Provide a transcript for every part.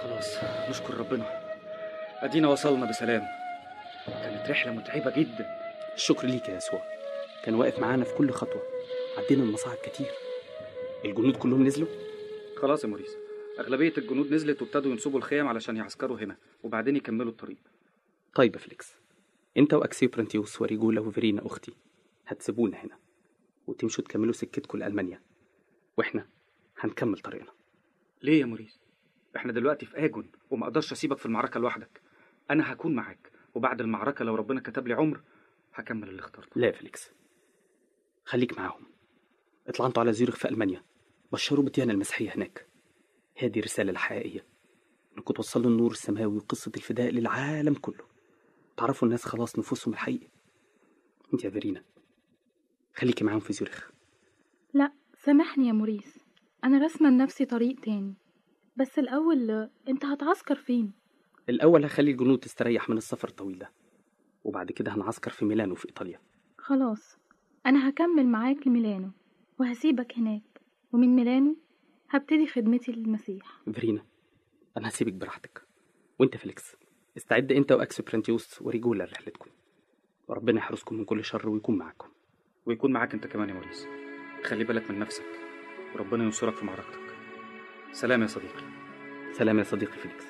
خلاص نشكر ربنا، ادينا وصلنا بسلام. كانت رحلة متعبة جدا. الشكر ليك يا يسوع، كان واقف معانا في كل خطوة، عدينا المصاعب كتير. الجنود كلهم نزلوا؟ خلاص يا موريس، أغلبية الجنود نزلت وابتدوا ينصبوا الخيام علشان يعسكروا هنا وبعدين يكملوا الطريق. طيب يا فليكس، انت واكسيو برانتيوس وريجولا وفيرينا اختي هتسيبونا هنا وتمشوا تكملوا سكتكم لألمانيا، واحنا هنكمل طريقنا. ليه يا موريس؟ احنا دلوقتي في آجون وما اقدرش اسيبك في المعركة لوحدك. انا هكون معاك، وبعد المعركة لو ربنا كتب لي عمر هكمل اللي اخترته. لا يا فليكس، خليك معاهم. اطلعوا انتوا على زيورخ في ألمانيا، بشروا بالديانة المسيحية هناك. هذه الرسالة الحقيقية، انكم توصلوا النور السماوي وقصة الفداء للعالم كله، تعرفوا الناس خلاص نفوسهم الحقيقي. انت يا فيرينا خليكي معاهم في زيورخ. لا سامحني يا موريس، انا رسمه لنفسي طريق تاني. بس الاول انت هتعسكر فين؟ الاول هخلي الجنود تستريح من السفر الطويل ده، وبعد كده هنعسكر في ميلانو في ايطاليا. خلاص انا هكمل معاك لميلانو وهسيبك هناك، ومن ميلانو هبتدي خدمتي للمسيح. فيرينا انا هسيبك براحتك، وانت فيليكس استعد انت واكسو برانتيوس وريجولا لرحلتكم، وربنا يحرسكم من كل شر ويكون معاكم. ويكون معاك انت كمان يا موريس. خلي بالك من نفسك وربنا ينصرك في معركتك. سلام يا صديقي. سلام يا صديقي فيليكس.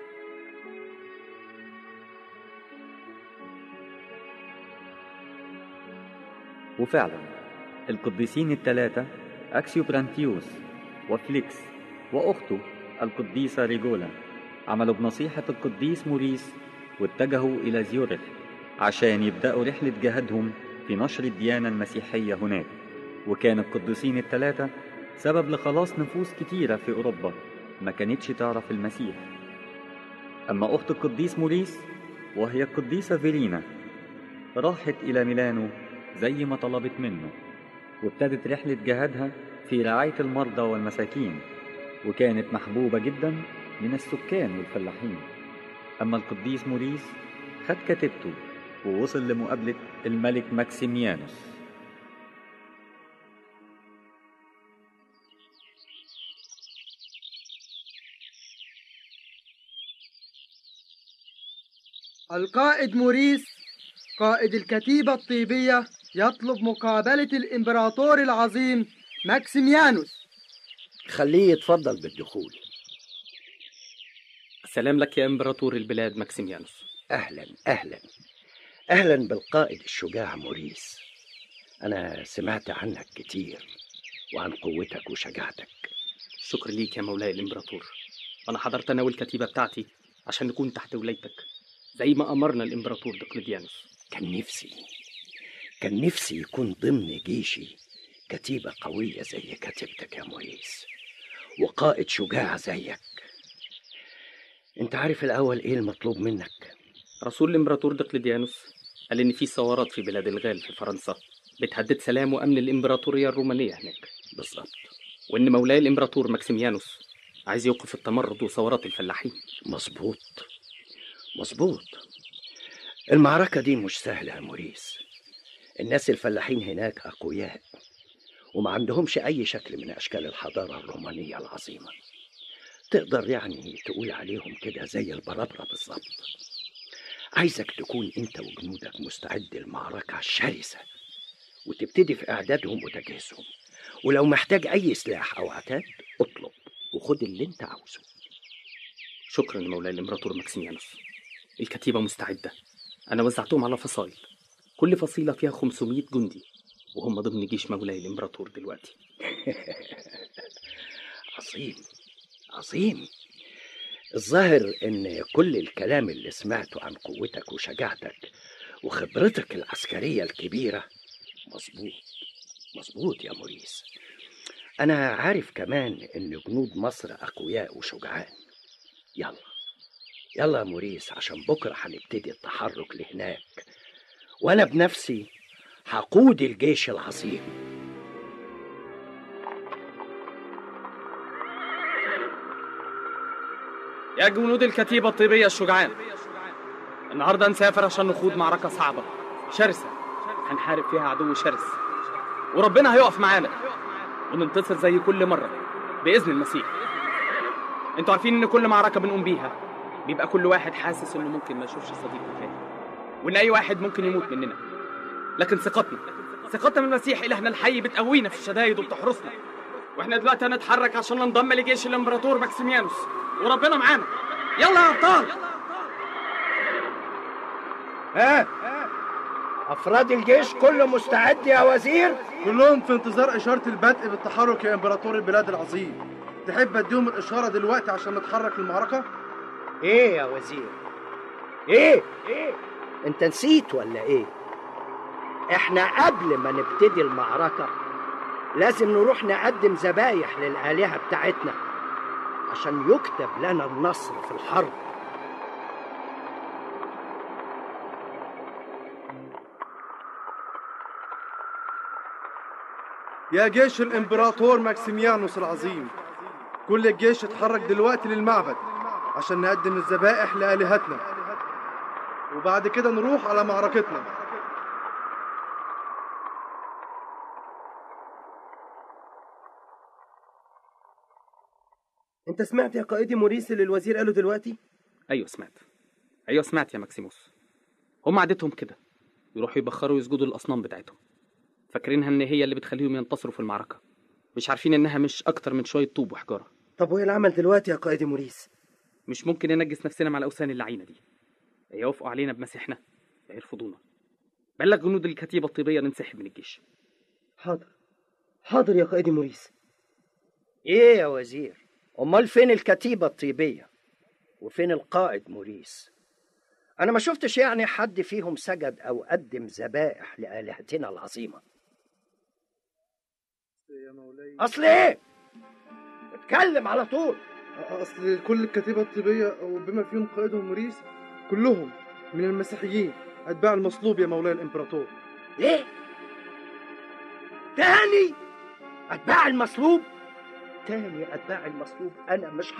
وفعلا القديسين الثلاثة أكسيو برانتيوس وفليكس وأخته القديسة ريجولا عملوا بنصيحة القديس موريس واتجهوا إلى زيورخ عشان يبدأوا رحلة جهادهم في نشر الديانة المسيحية هناك. وكان القديسين الثلاثة سبب لخلاص نفوس كتيرة في أوروبا ما كانتش تعرف المسيح. أما أخت القديس موريس وهي القديسة فيرينا راحت إلى ميلانو زي ما طلبت منه، وابتدت رحلة جهادها في رعاية المرضى والمساكين، وكانت محبوبة جدا من السكان والفلاحين. أما القديس موريس خد كتيبته ووصل لمقابلة الملك ماكسيميانوس. القائد موريس قائد الكتيبة الطيبية يطلب مقابلة الإمبراطور العظيم ماكسيميانوس. خليه يتفضل بالدخول. سلام لك يا إمبراطور البلاد ماكسيميانوس. أهلا أهلا أهلا بالقائد الشجاع موريس. أنا سمعت عنك كتير وعن قوتك وشجاعتك. شكر ليك يا مولاي الإمبراطور. أنا حضرت أنا والكتيبة بتاعتي عشان نكون تحت ولايتك زي ما أمرنا الإمبراطور دقلديانوس. كان نفسي يكون ضمن جيشي كتيبة قوية زي كتيبتك يا موريس، وقائد شجاع زيك. انت عارف الأول ايه المطلوب منك؟ رسول الإمبراطور دقلديانوس قال إن في ثورات في بلاد الغال في فرنسا بتهدد سلام وأمن الإمبراطورية الرومانية هناك. بالظبط. وإن مولاي الإمبراطور ماكسيميانوس عايز يوقف التمرد وثورات الفلاحين. مظبوط. المعركة دي مش سهلة يا موريس. الناس الفلاحين هناك أقوياء وما عندهمش أي شكل من أشكال الحضارة الرومانية العظيمة. تقدر يعني تقول عليهم كده زي البرابرة بالظبط. عايزك تكون أنت وجنودك مستعد للمعركة الشرسة، وتبتدي في إعدادهم وتجهيزهم، ولو محتاج أي سلاح أو عتاد اطلب وخد اللي أنت عاوزه. شكرا مولاي الإمبراطور ماكسيميانوس. الكتيبة مستعدة، أنا وزعتهم على فصائل، كل فصيلة فيها 500 جندي، وهم ضمن جيش مولاي الإمبراطور دلوقتي. عظيم. الظاهر إن كل الكلام اللي سمعته عن قوتك وشجاعتك وخبرتك العسكرية الكبيرة مظبوط يا موريس. أنا عارف كمان إن جنود مصر أقوياء وشجعان. يلا يا موريس، عشان بكرة هنبتدي التحرك لهناك، وأنا بنفسي هقود الجيش العظيم. يا جنود الكتيبة الطيبية الشجعان، النهاردة نسافر عشان نخوض معركة صعبة شرسة هنحارب فيها عدو شرس، وربنا هيقف معانا وننتصر زي كل مرة بإذن المسيح. انتوا عارفين ان كل معركة بنقوم بيها بيبقى كل واحد حاسس انه ممكن ما يشوفش صديقه تاني، وان اي واحد ممكن يموت مننا، لكن ثقتنا من المسيح إلهنا الحي بتقوينا في الشدايد وبتحرسنا. واحنا دلوقتي هنتحرك عشان ننضم لجيش الامبراطور ماكسيميانوس، وربنا معانا. يلا يا ابطال. افراد الجيش كله مستعد يا وزير؟ كلهم في انتظار اشاره البدء بالتحرك يا امبراطور البلاد العظيم. تحب اديهم الاشاره دلوقتي عشان نتحرك للمعركه؟ ايه يا وزير؟ ايه انت نسيت ولا ايه؟ احنا قبل ما نبتدي المعركة لازم نروح نقدم ذبايح للآلهة بتاعتنا عشان يكتب لنا النصر في الحرب. يا جيش الامبراطور ماكسيميانوس العظيم، كل الجيش اتحرك دلوقتي للمعبد عشان نقدم الذبائح لآلهتنا، وبعد كده نروح على معركتنا. انت سمعت يا قائدي موريس اللي الوزير قاله دلوقتي؟ ايوه سمعت يا ماكسيموس. هم عادتهم كده، يروحوا يبخروا ويسجدوا للاصنام بتاعتهم، فاكرينها ان هي اللي بتخليهم ينتصروا في المعركة، مش عارفين انها مش اكتر من شوية طوب وحجارة. طب وايه العمل دلوقتي يا قائدي موريس؟ مش ممكن ننجس نفسنا مع الاوثان اللعينة دي، يوافقوا علينا بمسيحنا يرفضونا. بلغ جنود الكتيبة الطيبية ننسحب من الجيش. حاضر يا قائدي موريس. ايه يا وزير؟ امال فين الكتيبة الطيبية وفين القائد موريس؟ انا ما شفتش يعني حد فيهم سجد او قدم ذبائح لآلهتنا العظيمة. اصل ايه؟ اتكلم على طول. اصل كل الكتيبة الطيبية وبما فيهم قائدهم موريس كلهم من المسيحيين اتباع المصلوب يا مولاي الامبراطور. ايه؟ تاني اتباع المصلوب؟ تاني اتباع المصلوب؟ انا مش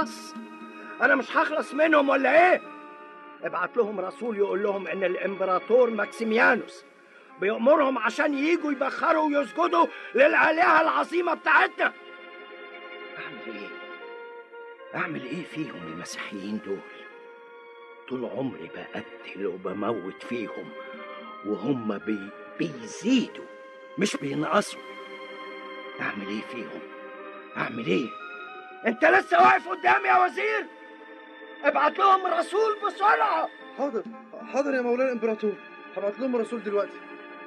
هخلص منهم ولا ايه؟ ابعت لهم رسول يقول لهم ان الامبراطور ماكسيميانوس بيأمرهم عشان ييجوا يبخروا ويسجدوا للآلهة العظيمة بتاعتنا. اعمل ايه فيهم المسيحيين دول؟ طول عمري بقتل وبموت فيهم وهم بيزيدوا مش بينقصوا. اعمل ايه فيهم؟ اعمل ايه؟ انت لسه واقف قدامي يا وزير؟ ابعت لهم رسول بسرعة. حاضر يا مولاي الامبراطور، هبعت لهم رسول دلوقتي.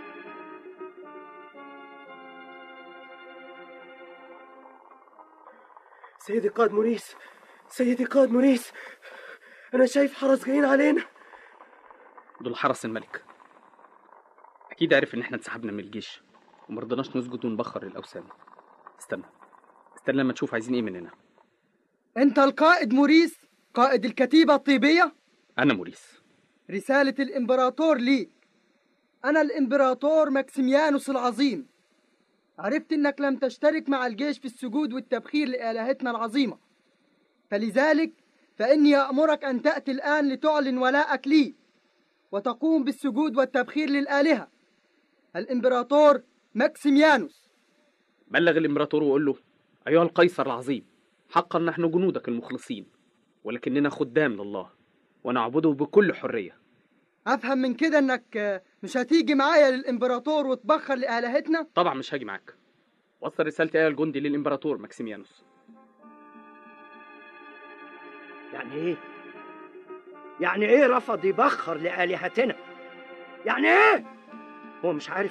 سيدي قائد موريس، انا شايف حرس جايين علينا. دول حرس الملك، اكيد عارف ان احنا انسحبنا من الجيش ومرضناش نسجد ونبخر للاوثان. استنى لما نشوف عايزين ايه مننا. انت القائد موريس، قائد الكتيبة الطيبية؟ انا موريس. رسالة الامبراطور ليك. انا الامبراطور ماكسيميانوس العظيم. عرفت انك لم تشترك مع الجيش في السجود والتبخير لآلهتنا العظيمة، فلذلك فإني أأمرك أن تأتي الآن لتعلن ولاءك لي وتقوم بالسجود والتبخير للآلهة. الإمبراطور ماكسيميانوس. بلغ الإمبراطور وقول له: أيها القيصر العظيم، حقا نحن جنودك المخلصين، ولكننا خدام لله ونعبده بكل حرية. أفهم من كده أنك مش هتيجي معايا للإمبراطور وتبخر لآلهتنا؟ طبعا مش هاجي معاك. وصل رسالتي أيها الجندي للإمبراطور ماكسيميانوس. يعني ايه رفض يبخر لآلهتنا؟ يعني ايه؟ هو مش عارف